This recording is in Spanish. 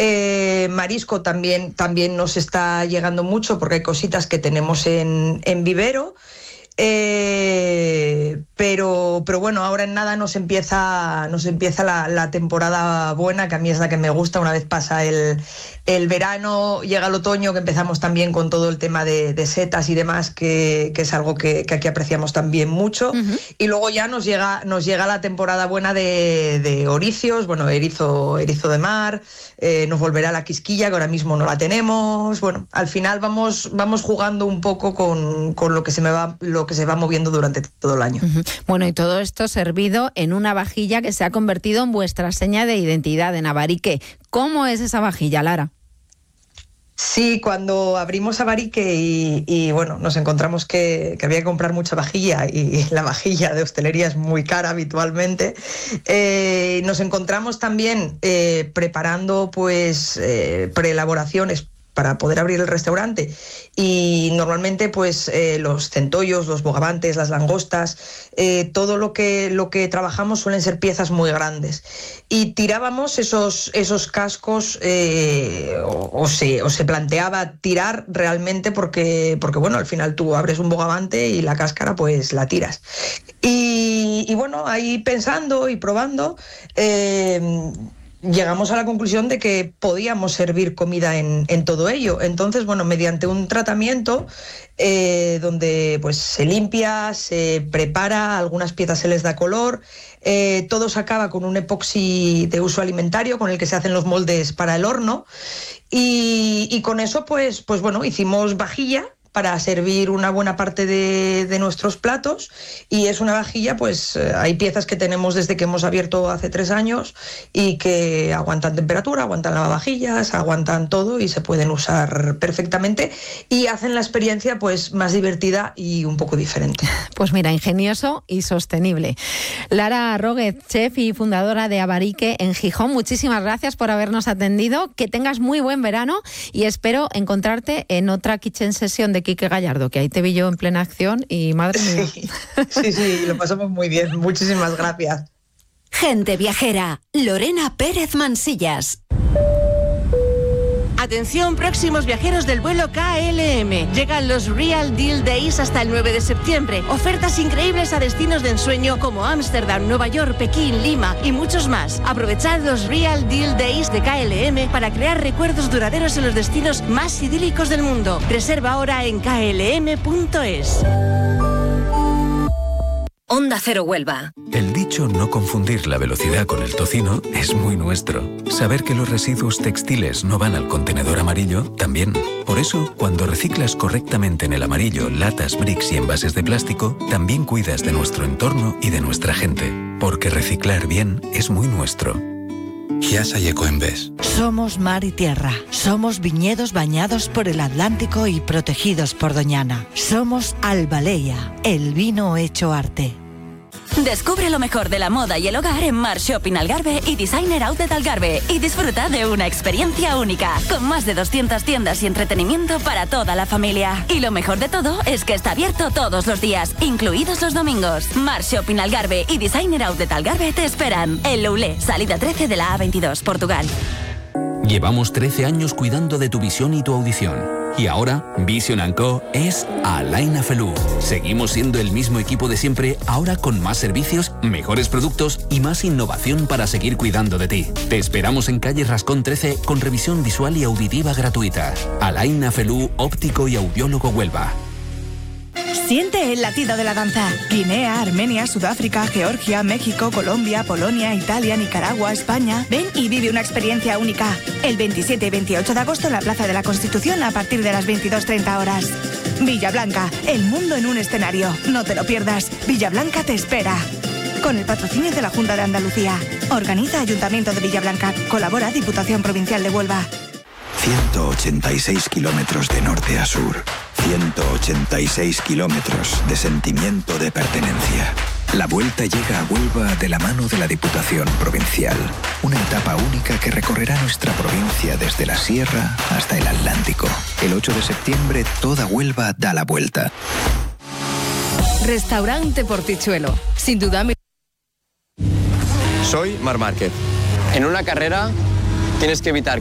Marisco también nos está llegando mucho porque hay cositas que tenemos en vivero. Pero bueno, ahora en nada nos empieza la temporada buena, que a mí es la que me gusta. Una vez pasa el verano, llega el otoño, que empezamos también con todo el tema de setas y demás, que es algo que aquí apreciamos también mucho. Uh-huh. Y luego ya nos llega la temporada buena de oricios, bueno, erizo de mar, nos volverá la quisquilla, que ahora mismo no la tenemos. Bueno, al final vamos jugando un poco con lo que se va moviendo durante todo el año. Uh-huh. Bueno, y todo esto servido en una vajilla que se ha convertido en vuestra seña de identidad en Abarique. ¿Cómo es esa vajilla, Lara? Sí, cuando abrimos Abarique y bueno, nos encontramos que había que comprar mucha vajilla y la vajilla de hostelería es muy cara habitualmente, nos encontramos también preparando pues preelaboraciones para poder abrir el restaurante, y normalmente pues los centollos, los bogavantes, las langostas, todo lo que trabajamos suelen ser piezas muy grandes, y tirábamos esos cascos o se planteaba tirar realmente porque bueno, al final tú abres un bogavante y la cáscara pues la tiras, y bueno, ahí pensando y probando llegamos a la conclusión de que podíamos servir comida en todo ello. Entonces, bueno, mediante un tratamiento donde pues se limpia, se prepara, algunas piezas se les da color, todo se acaba con un epoxi de uso alimentario con el que se hacen los moldes para el horno, y con eso pues bueno, hicimos vajilla para servir una buena parte de nuestros platos, y es una vajilla, pues hay piezas que tenemos desde que hemos abierto hace 3 años y que aguantan temperatura, aguantan lavavajillas, aguantan todo y se pueden usar perfectamente y hacen la experiencia pues más divertida y un poco diferente. Pues mira, ingenioso y sostenible. Lara Róguez, chef y fundadora de Abarique en Gijón, muchísimas gracias por habernos atendido, que tengas muy buen verano y espero encontrarte en otra kitchen session de Quique Gallardo, que ahí te vi yo en plena acción y madre mía. Sí, lo pasamos muy bien. Muchísimas gracias. Gente viajera, Lorena Pérez Mansillas. Atención, próximos viajeros del vuelo KLM. Llegan los Real Deal Days hasta el 9 de septiembre. Ofertas increíbles a destinos de ensueño como Ámsterdam, Nueva York, Pekín, Lima y muchos más. Aprovechad los Real Deal Days de KLM para crear recuerdos duraderos en los destinos más idílicos del mundo. Reserva ahora en klm.es. Onda Cero Huelva. El dicho no confundir la velocidad con el tocino es muy nuestro. Saber que los residuos textiles no van al contenedor amarillo, también. Por eso, cuando reciclas correctamente en el amarillo latas, bricks y envases de plástico, también cuidas de nuestro entorno y de nuestra gente. Porque reciclar bien es muy nuestro. Chiasa y Ecoembes. Somos mar y tierra. Somos viñedos bañados por el Atlántico y protegidos por Doñana. Somos Albaleya, el vino hecho arte. Descubre lo mejor de la moda y el hogar en Mar Shopping Algarve y Designer Outlet Algarve y disfruta de una experiencia única, con más de 200 tiendas y entretenimiento para toda la familia. Y lo mejor de todo es que está abierto todos los días, incluidos los domingos. Mar Shopping Algarve y Designer Outlet Algarve te esperan. En Loulé, salida 13 de la A22, Portugal. Llevamos 13 años cuidando de tu visión y tu audición. Y ahora, Vision & Co. es Alain Afflelou. Seguimos siendo el mismo equipo de siempre, ahora con más servicios, mejores productos y más innovación para seguir cuidando de ti. Te esperamos en calle Rascón 13 con revisión visual y auditiva gratuita. Alain Afflelou, óptico y audiólogo Huelva. Siente el latido de la danza. Guinea, Armenia, Sudáfrica, Georgia, México, Colombia, Polonia, Italia, Nicaragua, España. Ven y vive una experiencia única. El 27 y 28 de agosto en la Plaza de la Constitución a partir de las 22:30 horas. Villablanca, el mundo en un escenario. No te lo pierdas. Villablanca te espera. Con el patrocinio de la Junta de Andalucía. Organiza Ayuntamiento de Villablanca. Colabora Diputación Provincial de Huelva. 186 kilómetros de norte a sur. 186 kilómetros de sentimiento de pertenencia. La Vuelta llega a Huelva de la mano de la Diputación Provincial. Una etapa única que recorrerá nuestra provincia desde la Sierra hasta el Atlántico. El 8 de septiembre toda Huelva da la vuelta. Restaurante Portichuelo. Sin duda. Soy Marc Márquez. En una carrera tienes que evitar